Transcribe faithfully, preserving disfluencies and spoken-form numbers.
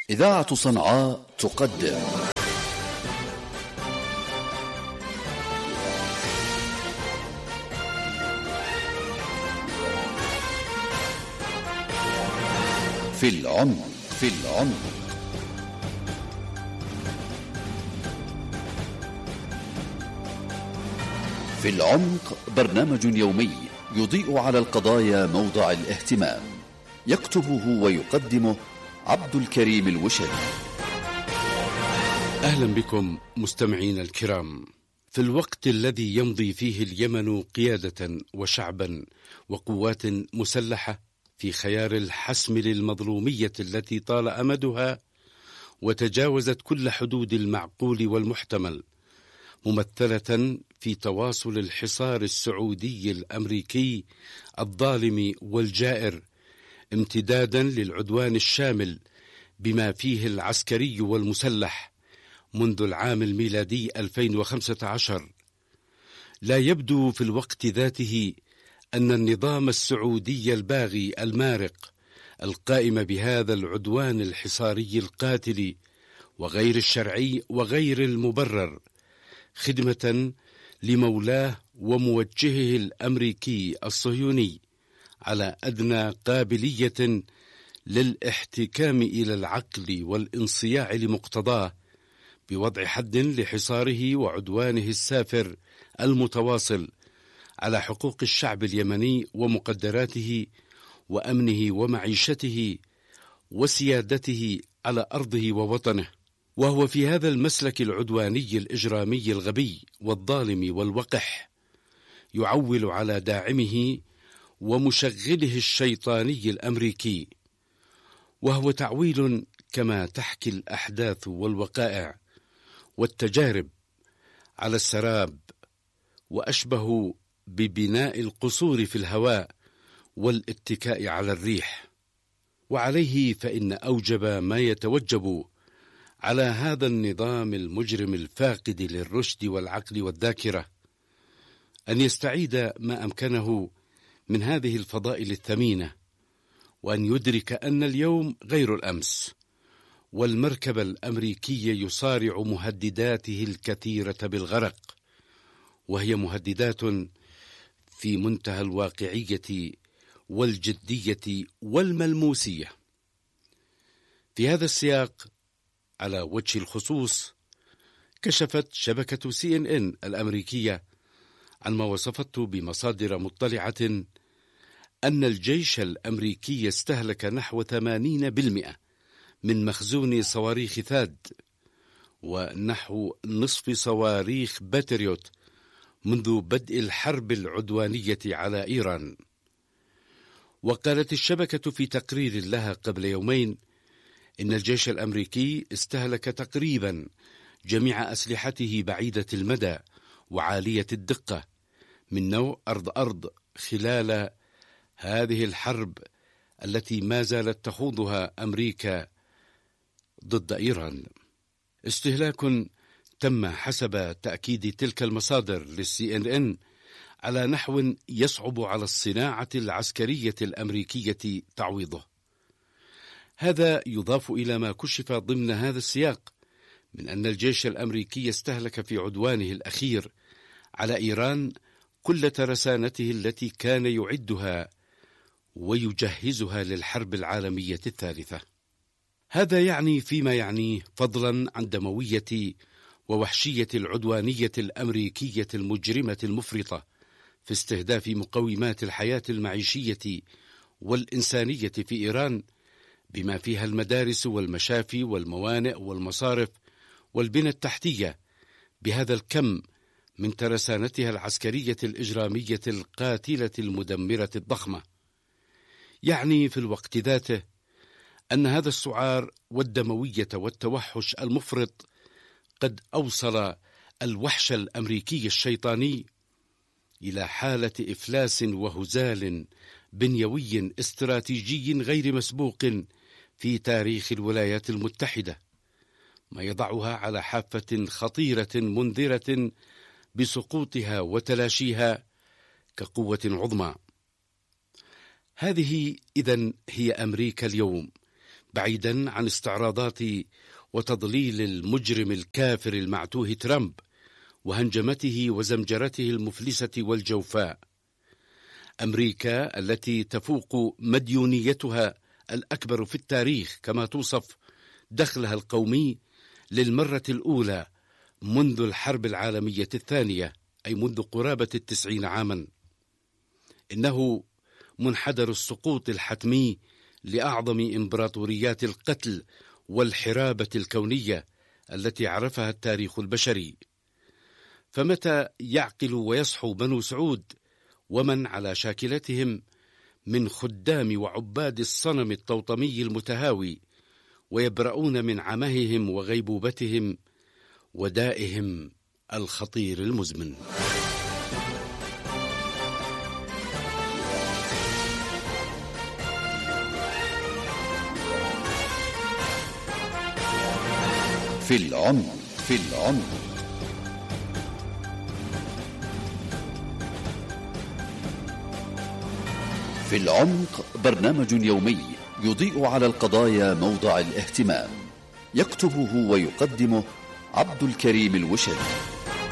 إذاعة صنعاء تقدم في العمق في العمق في العمق برنامج يومي يضيء على القضايا موضع الاهتمام، يكتبه ويقدمه عبد الكريم الوشري. أهلا بكم مستمعين الكرام. في الوقت الذي يمضي فيه اليمن قيادة وشعبا وقوات مسلحة في خيار الحسم للمظلومية التي طال أمدها وتجاوزت كل حدود المعقول والمحتمل، ممثلة في تواصل الحصار السعودي الأمريكي الظالم والجائر، امتدادا للعدوان الشامل بما فيه العسكري والمسلح منذ العام الميلادي ألفين وخمسة عشر. لا يبدو في الوقت ذاته أن النظام السعودي الباغي المارق القائم بهذا العدوان الحصاري القاتل وغير الشرعي وغير المبرر خدمة لمولاه وموجهه الأمريكي الصهيوني على أدنى قابلية للاحتكام إلى العقل والانصياع لمقتضاه بوضع حد لحصاره وعدوانه السافر المتواصل على حقوق الشعب اليمني ومقدراته وأمنه ومعيشته وسيادته على أرضه ووطنه. وهو في هذا المسلك العدواني الإجرامي الغبي والظالم والوقح يعول على داعمه ومشغله الشيطاني الأمريكي، وهو تعويل كما تحكي الأحداث والوقائع والتجارب على السراب، وأشبه ببناء القصور في الهواء والاتكاء على الريح. وعليه فإن أوجب ما يتوجب على هذا النظام المجرم الفاقد للرشد والعقل والذاكرة أن يستعيد ما أمكنه من هذه الفضائل الثمينة، وأن يدرك أن اليوم غير الأمس، والمركب الأمريكي يصارع مهدداته الكثيرة بالغرق، وهي مهددات في منتهى الواقعية والجدية والملموسية. في هذا السياق على وجه الخصوص كشفت شبكة سي إن إن الأمريكية عن ما وصفته بمصادر مطلعة أن الجيش الأمريكي استهلك نحو ثمانين بالمئة من مخزون صواريخ ثاد ونحو نصف صواريخ باتريوت منذ بدء الحرب العدوانية على إيران. وقالت الشبكة في تقرير لها قبل يومين إن الجيش الأمريكي استهلك تقريبا جميع أسلحته بعيدة المدى وعالية الدقة من نوع أرض-أرض خلال هذه الحرب التي ما زالت تخوضها أمريكا ضد إيران. استهلاك تم حسب تأكيد تلك المصادر للسي إن إن على نحو يصعب على الصناعة العسكرية الأمريكية تعويضه. هذا يضاف إلى ما كشف ضمن هذا السياق من أن الجيش الأمريكي استهلك في عدوانه الأخير على إيران كل ترسانته التي كان يعدها ويجهزها للحرب العالمية الثالثة. هذا يعني فيما يعنيه فضلا عن دموية ووحشية العدوانية الأمريكية المجرمة المفرطة في استهداف مقومات الحياة المعيشية والإنسانية في إيران، بما فيها المدارس والمشافي والموانئ والمصارف والبنى التحتية، بهذا الكم من ترسانتها العسكرية الإجرامية القاتلة المدمرة الضخمة. يعني في الوقت ذاته أن هذا السعار والدموية والتوحش المفرط قد أوصل الوحش الأمريكي الشيطاني إلى حالة إفلاس وهزال بنيوي استراتيجي غير مسبوق في تاريخ الولايات المتحدة، ما يضعها على حافة خطيرة منذرة بسقوطها وتلاشيها كقوة عظمى. هذه إذن هي أمريكا اليوم بعيدا عن استعراضات وتضليل المجرم الكافر المعتوه ترامب وهنجمته وزمجرته المفلسة والجوفاء. أمريكا التي تفوق مديونيتها الأكبر في التاريخ كما توصف دخلها القومي للمرة الأولى منذ الحرب العالمية الثانية، أي منذ قرابة التسعين عاما. إنه منحدر السقوط الحتمي لأعظم إمبراطوريات القتل والحرابة الكونية التي عرفها التاريخ البشري. فمتى يعقل ويصحو بنو سعود ومن على شاكلتهم من خدام وعباد الصنم التوطمي المتهاوي ويبرؤون من عمههم وغيبوبتهم ودائهم الخطير المزمن؟ في العمق في العمق في العمق برنامج يومي يضيء على القضايا موضع الاهتمام، يكتبه ويقدمه عبد الكريم الوشيري.